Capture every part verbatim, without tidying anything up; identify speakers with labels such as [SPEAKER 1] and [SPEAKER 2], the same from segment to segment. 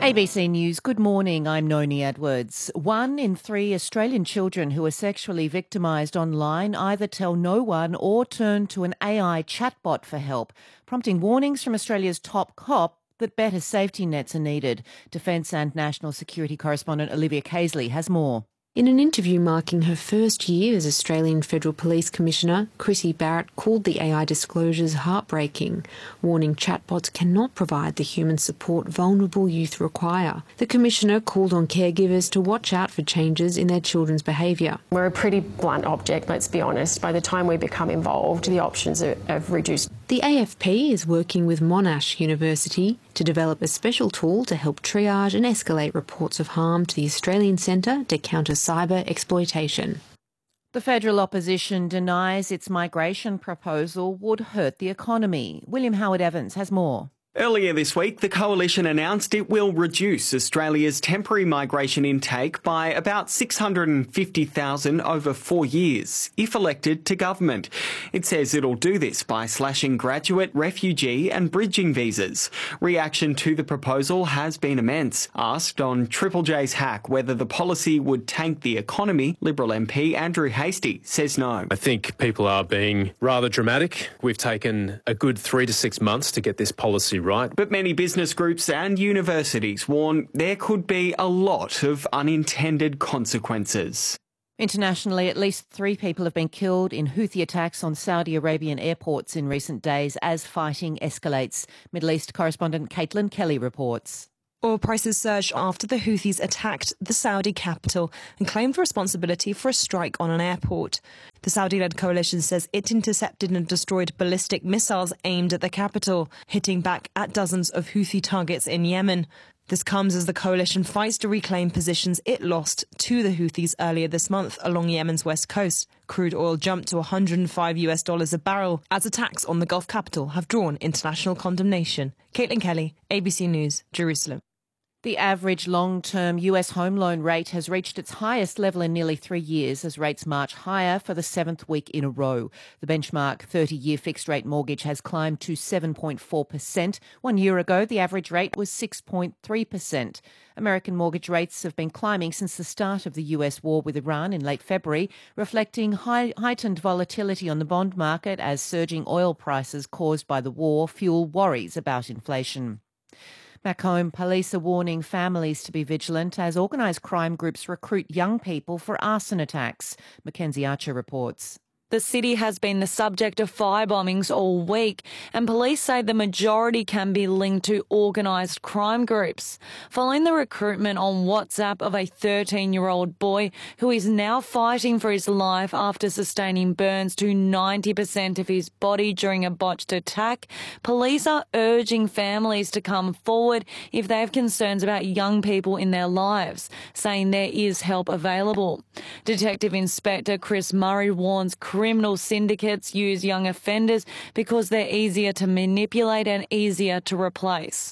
[SPEAKER 1] A B C News, good morning, I'm Noni Edwards. One in three Australian children who are sexually victimised online either tell no one or turn to an A I chatbot for help, prompting warnings from Australia's top cop that better safety nets are needed. Defence and National Security correspondent Olivia Casely has more.
[SPEAKER 2] In an interview marking her first year as Australian Federal Police Commissioner, Chrissy Barrett called the A I disclosures heartbreaking, warning chatbots cannot provide the human support vulnerable youth require. The Commissioner called on caregivers to watch out for changes in their children's behaviour.
[SPEAKER 3] We're a pretty blunt object, let's be honest. By the time we become involved, the options are, have reduced.
[SPEAKER 2] The A F P is working with Monash University to develop a special tool to help triage and escalate reports of harm to the Australian Centre to Counter Cyber Exploitation.
[SPEAKER 1] The federal opposition denies its migration proposal would hurt the economy. William Howard-Evans has more.
[SPEAKER 4] Earlier this week, the coalition announced it will reduce Australia's temporary migration intake by about six hundred fifty thousand over four years, if elected to government. It says it'll do this by slashing graduate, refugee and bridging visas. Reaction to the proposal has been immense. Asked on Triple J's Hack whether the policy would tank the economy, Liberal M P Andrew Hastie says no.
[SPEAKER 5] I think people are being rather dramatic. We've taken a good three to six months to get this policy right.
[SPEAKER 4] But many business groups and universities warn there could be a lot of unintended consequences.
[SPEAKER 1] Internationally, at least three people have been killed in Houthi attacks on Saudi Arabian airports in recent days as fighting escalates. Middle East correspondent Caitlin Kelly reports.
[SPEAKER 6] Oil prices surged after the Houthis attacked the Saudi capital and claimed responsibility for a strike on an airport. The Saudi-led coalition says it intercepted and destroyed ballistic missiles aimed at the capital, hitting back at dozens of Houthi targets in Yemen. This comes as the coalition fights to reclaim positions it lost to the Houthis earlier this month along Yemen's west coast. Crude oil jumped to one hundred five US dollars a barrel as attacks on the Gulf capital have drawn international condemnation. Caitlin Kelly, A B C News, Jerusalem.
[SPEAKER 1] The average long-term U S home loan rate has reached its highest level in nearly three years as rates march higher for the seventh week in a row. The benchmark thirty-year fixed-rate mortgage has climbed to seven point four percent. One year ago, the average rate was six point three percent. American mortgage rates have been climbing since the start of the U S war with Iran in late February, reflecting high, heightened volatility on the bond market as surging oil prices caused by the war fuel worries about inflation. Back home, police are warning families to be vigilant as organised crime groups recruit young people for arson attacks. Mackenzie Archer reports.
[SPEAKER 7] The city has been the subject of fire bombings all week, and police say the majority can be linked to organised crime groups. Following the recruitment on WhatsApp of a thirteen-year-old boy who is now fighting for his life after sustaining burns to ninety percent of his body during a botched attack, police are urging families to come forward if they have concerns about young people in their lives, saying there is help available. Detective Inspector Chris Murray warns criminal syndicates use young offenders because they're easier to manipulate and easier to replace.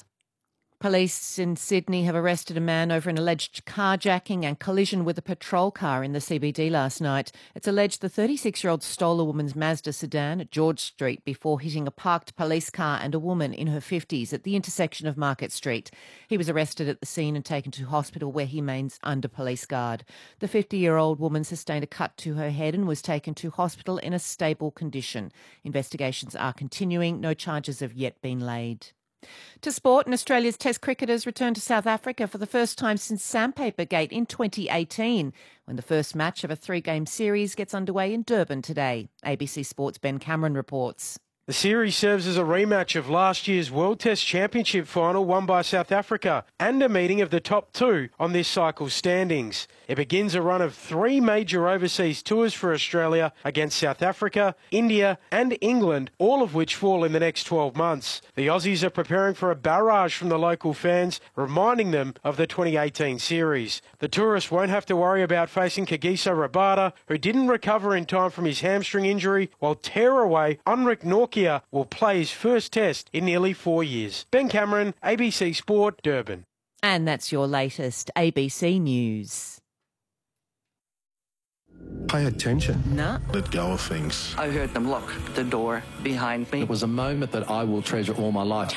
[SPEAKER 1] Police in Sydney have arrested a man over an alleged carjacking and collision with a patrol car in the C B D last night. It's alleged the thirty-six-year-old stole a woman's Mazda sedan at George Street before hitting a parked police car and a woman in her fifties at the intersection of Market Street. He was arrested at the scene and taken to hospital where he remains under police guard. The fifty-year-old woman sustained a cut to her head and was taken to hospital in a stable condition. Investigations are continuing. No charges have yet been laid. To sport, and Australia's Test cricketers return to South Africa for the first time since Sandpaper Gate in twenty eighteen, when the first match of a three-game series gets underway in Durban today. A B C Sports' Ben Cameron reports.
[SPEAKER 8] The series serves as a rematch of last year's World Test Championship final won by South Africa and a meeting of the top two on this cycle's standings. It begins a run of three major overseas tours for Australia against South Africa, India and England, all of which fall in the next twelve months. The Aussies are preparing for a barrage from the local fans, reminding them of the twenty eighteen series. The tourists won't have to worry about facing Kagiso Rabada, who didn't recover in time from his hamstring injury, while tearaway Unrik Nortje will play his first test in nearly four years. Ben Cameron, A B C Sport, Durban.
[SPEAKER 1] And that's your latest A B C News.
[SPEAKER 9] Pay attention.
[SPEAKER 1] No.
[SPEAKER 9] Let go of things.
[SPEAKER 10] I heard them lock the door behind me.
[SPEAKER 11] It was a moment that I will treasure all my life.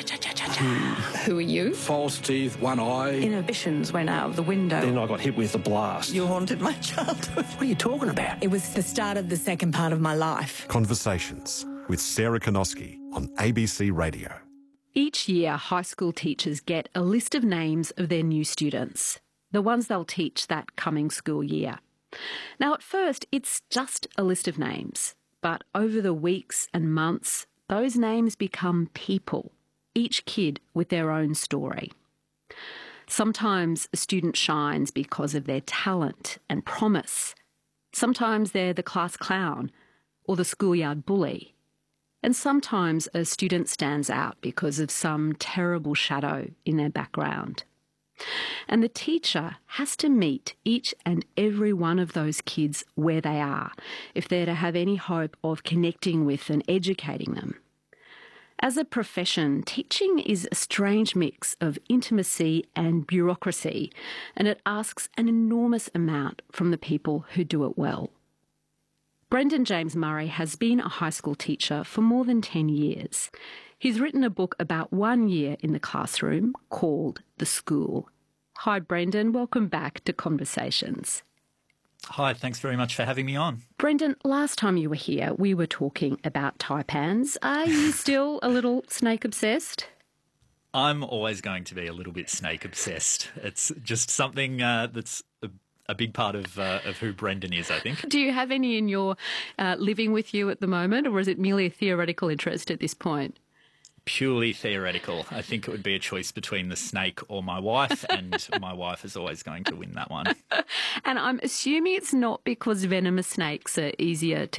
[SPEAKER 12] Who are you?
[SPEAKER 13] False teeth, one eye.
[SPEAKER 12] Inhibitions went out of the window.
[SPEAKER 13] Then I got hit with a blast.
[SPEAKER 10] You haunted my childhood.
[SPEAKER 13] What are you talking about?
[SPEAKER 12] It was the start of the second part of my life.
[SPEAKER 14] Conversations with Sarah Konoski on A B C Radio.
[SPEAKER 15] Each year, high school teachers get a list of names of their new students, the ones they'll teach that coming school year. Now, at first, it's just a list of names, but over the weeks and months, those names become people, each kid with their own story. Sometimes a student shines because of their talent and promise. Sometimes they're the class clown or the schoolyard bully. And sometimes a student stands out because of some terrible shadow in their background. And the teacher has to meet each and every one of those kids where they are if they're to have any hope of connecting with and educating them. As a profession, teaching is a strange mix of intimacy and bureaucracy, and it asks an enormous amount from the people who do it well. Brendan James Murray has been a high school teacher for more than ten years. He's written a book about one year in the classroom called The School. Hi, Brendan. Welcome back to Conversations.
[SPEAKER 16] Hi, thanks very much for having me on.
[SPEAKER 15] Brendan, last time you were here, we were talking about taipans. Are you still a little snake obsessed?
[SPEAKER 16] I'm always going to be a little bit snake obsessed. It's just something uh, that's a, a big part of uh, of who Brendan is, I think.
[SPEAKER 15] Do you have any in your uh, living with you at the moment, or is it merely a theoretical interest at this point?
[SPEAKER 16] Purely theoretical. I think it would be a choice between the snake or my wife, and my wife is always going to win that one.
[SPEAKER 15] And I'm assuming it's not because venomous snakes are easier to